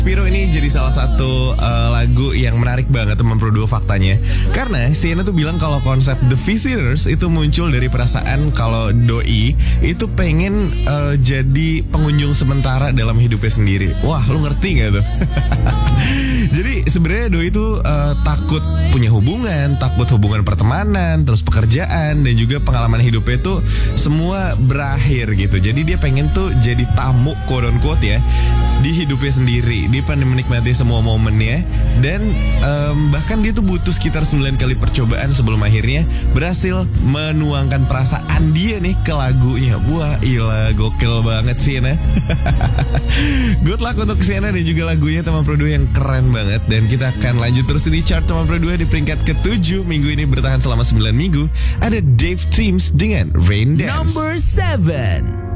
Piro ini jadi salah satu lagu yang menarik banget teman Pro 2 faktanya. Karena Sienna tuh bilang kalau konsep The Visitors itu muncul dari perasaan kalau Doi itu pengen jadi pengunjung sementara dalam hidupnya sendiri. Wah, lu ngerti gak tuh? Jadi sebenarnya Doi itu takut punya hubungan, takut hubungan pertemanan, terus pekerjaan dan juga pengalaman hidupnya itu semua berakhir gitu. Jadi dia pengen tuh jadi tamu quote unquote ya di hidupnya sendiri. Dia pengen menikmati semua momennya. Dan bahkan dia tuh butuh sekitar 9 kali percobaan sebelum akhirnya berhasil menuangkan perasaan dia nih ke lagunya. Wah ilah, gokil banget Sienna. Good luck untuk Sienna dan juga lagunya teman Pro 2 yang keren banget. Dan kita akan lanjut terus di chart teman Pro 2 di peringkat ke-7. Minggu ini bertahan selama 9 minggu. Ada Dave Teams dengan Rain Dance. Number 7.